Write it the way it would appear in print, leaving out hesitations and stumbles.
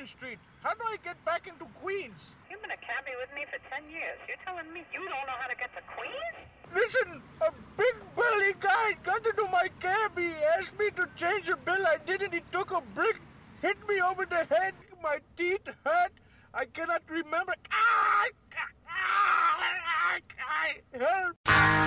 Union Street. How do I get back into Queens? You've been a cabbie with me for 10 years. You're telling me you don't know how to get to Queens? Listen, a big burly guy got into my cab. He asked me to change a bill. I didn't. He took a brick, hit me over the head. My teeth hurt. I cannot remember. Help!